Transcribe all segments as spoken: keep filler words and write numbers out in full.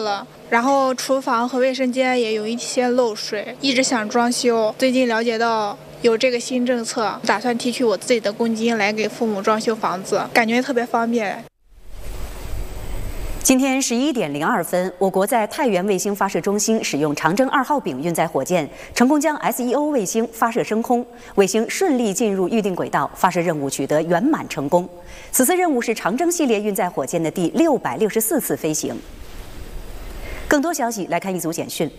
了，然后厨房和卫生间也有一些漏水，一直想装修。最近了解到有这个新政策，打算提取我自己的公积金来给父母装修房子，感觉特别方便。 今天十一点零二分，我国在太原卫星发射中心使用长征二号丙运载火箭，成功将 S E O 卫星发射升空，卫星顺利进入预定轨道，发射任务取得圆满成功。此次任务是长征系列运载火箭的第六百六十四次飞行。更多消息来看一组简讯。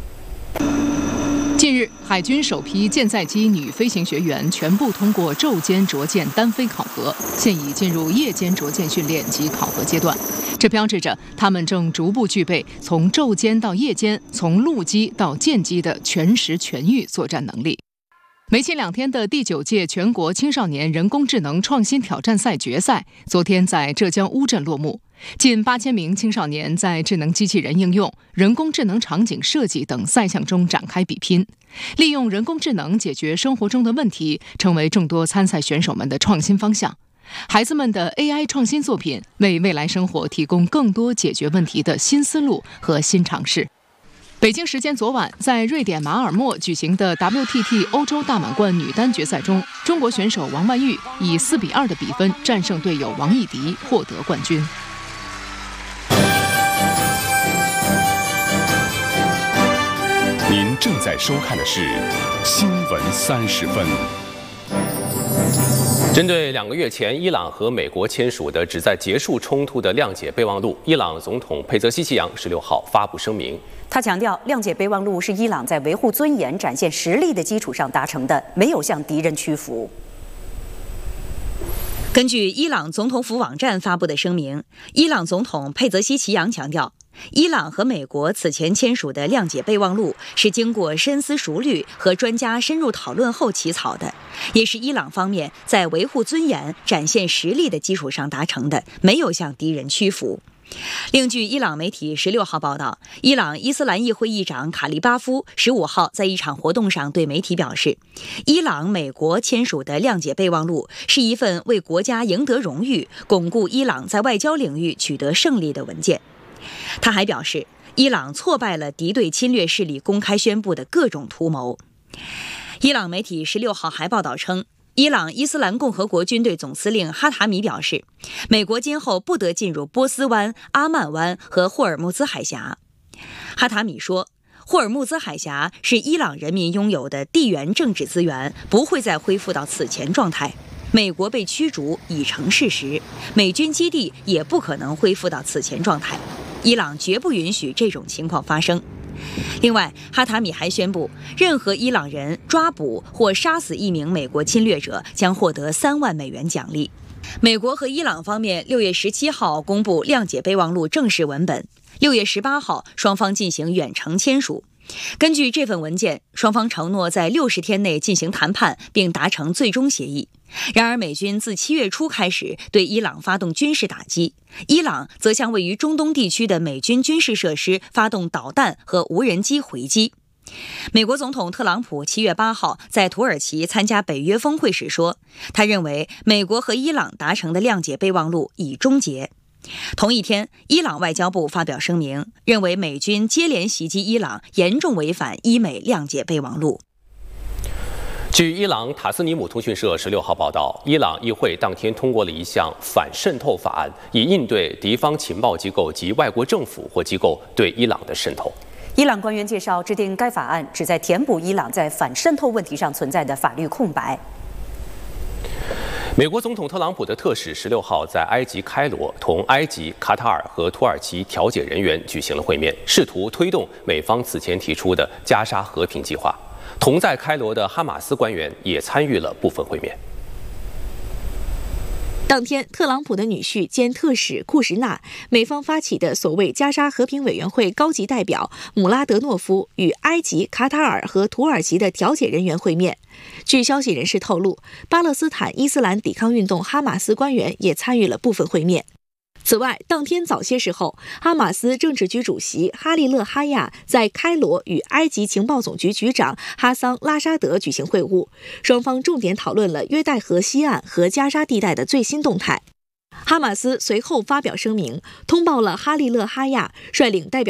近日，海军首批舰载机女飞行学员全部通过昼间着舰单飞考核，现已进入夜间着舰训练及考核阶段。这标志着他们正逐步具备从昼间到夜间、从陆基到舰机的全时全域作战能力。为期两天的第九届全国青少年人工智能创新挑战赛决赛，昨天在浙江乌镇落幕。近八千名青少年在智能机器人应用、人工智能场景设计等赛项中展开比拼，利用人工智能解决生活中的问题，成为众多参赛选手们的创新方向。孩子们的 A I 创新作品为未来生活提供更多解决问题的新思路和新尝试。北京时间昨晚，在瑞典马尔默举行的 W T T 欧洲大满贯女单决赛中，中国选手王曼玉以四比二的比分战胜队友王艺迪，获得冠军。 您正在收看的是《新闻三十分》。针对两个月前伊朗和美国签署的旨在结束冲突的谅解备忘录，伊朗总统佩泽西奇扬十六号发布声明。 他强调，谅解备忘录是伊朗在维护尊严、展现实力的基础上达成的，没有向敌人屈服。 根据伊朗总统府网站发布的声明，伊朗总统佩泽西奇扬强调，伊朗和美国此前签署的谅解备忘录是经过深思熟虑和专家深入讨论后起草的，也是伊朗方面在维护尊严、展现实力的基础上达成的，没有向敌人屈服。另据伊朗媒体十六号报道，伊朗伊斯兰议会议长卡利巴夫十五号在一场活动上对媒体表示，伊朗、美国签署的谅解备忘录是一份为国家赢得荣誉、巩固伊朗在外交领域取得胜利的文件。他还表示，伊朗挫败了敌对侵略势力公开宣布的各种图谋。伊朗媒体十六号还报道称，伊朗伊斯兰共和国军队总司令哈塔米表示，美国今后不得进入波斯湾、阿曼湾和霍尔木兹海峡。哈塔米说，霍尔木兹海峡是伊朗人民拥有的地缘政治资源，不会再恢复到此前状态。美国被驱逐已成事实，美军基地也不可能恢复到此前状态。伊朗绝不允许这种情况发生。另外，哈塔米还宣布，任何伊朗人抓捕或杀死一名美国侵略者将获得三万美元奖励。美国和伊朗方面六月十七号公布谅解备忘录正式文本，六月十八号双方进行远程签署。根据这份文件，双方承诺在六十天内进行谈判，并达成最终协议。然而，美军自七月初开始对伊朗发动军事打击，伊朗则向位于中东地区的美军军事设施发动导弹和无人机回击。美国总统特朗普七月八号在土耳其参加北约峰会时说，他认为美国和伊朗达成的谅解备忘录已终结。同一天，伊朗外交部发表声明，认为美军接连袭击伊朗严重违反伊美谅解备忘录。 据伊朗塔斯尼姆通讯社十六号报道，伊朗议会当天通过了一项反渗透法案，以应对敌方情报机构及外国政府或机构对伊朗的渗透。 伊朗官员介绍，制定该法案旨在填补伊朗在反渗透问题上存在的法律空白。 美国总统特朗普的特使十六号在埃及开罗同埃及、卡塔尔和土耳其调解人员举行了会面，试图推动美方此前提出的加沙和平计划。同在开罗的哈马斯官员也参与了部分会面。 当天，特朗普的女婿兼特使库什纳，美方发起的所谓加沙和平委员会高级代表姆拉德诺夫与埃及、卡塔尔和土耳其的调解人员会面。据消息人士透露，巴勒斯坦伊斯兰抵抗运动哈马斯官员也参与了部分会面。此外，当天早些时候，哈马斯政治局主席哈利勒哈亚在开罗与埃及情报总局局长哈桑拉沙德举行会晤，双方重点讨论了约旦河西岸和加沙地带的最新动态。哈马斯随后发表声明，通报了哈利勒哈亚率领代表